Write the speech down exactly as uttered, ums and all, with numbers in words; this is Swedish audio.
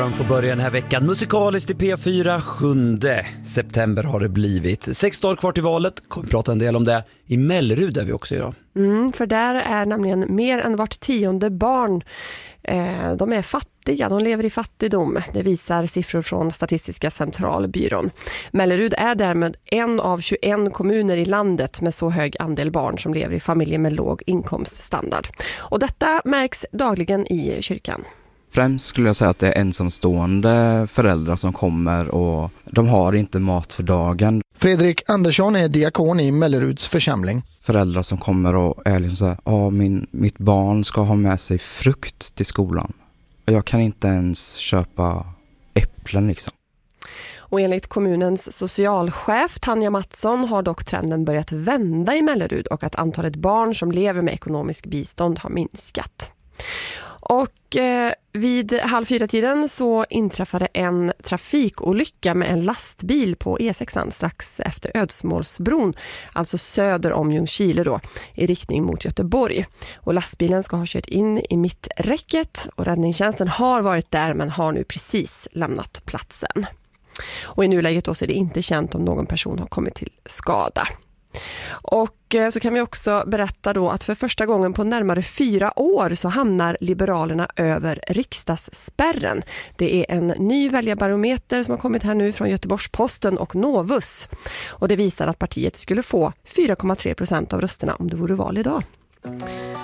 Morgon får börja den här veckan musikaliskt i P fyra. sjunde september har det blivit. Sex dagar kvar till valet. Kommer prata en del om det i Mellerud där vi också idag. Mm, för där är nämligen mer än vart tionde barn. Eh, de är fattiga, de lever i fattigdom. Det visar siffror från Statistiska centralbyrån. Mellerud är därmed en av tjugoen kommuner i landet med så hög andel barn som lever i familjer med låg inkomststandard. Och detta märks dagligen i kyrkan. Främst skulle jag säga att det är ensamstående föräldrar som kommer och de har inte mat för dagen. Fredrik Andersson är diakon i Melleruds församling. Föräldrar som kommer och är liksom så här, ja, min, mitt barn ska ha med sig frukt till skolan. Och jag kan inte ens köpa äpplen liksom. Och enligt kommunens socialchef Tanja Mattsson har dock trenden börjat vända i Mellerud och att antalet barn som lever med ekonomisk bistånd har minskat. Och eh, vid halv fyra tiden så inträffade en trafikolycka med en lastbil på E sex strax efter Ödsmålsbron, alltså söder om Ljungskile då, i riktning mot Göteborg. Och lastbilen ska ha kört in i mitträcket och räddningstjänsten har varit där men har nu precis lämnat platsen. Och i nuläget då så är det inte känt om någon person har kommit till skada. Och så kan vi också berätta då att för första gången på närmare fyra år så hamnar Liberalerna över riksdagsspärren. Det är en ny väljarbarometer som har kommit här nu från Göteborgs-Posten och Novus. Och det visar att partiet skulle få fyra komma tre procent av rösterna om det vore val idag.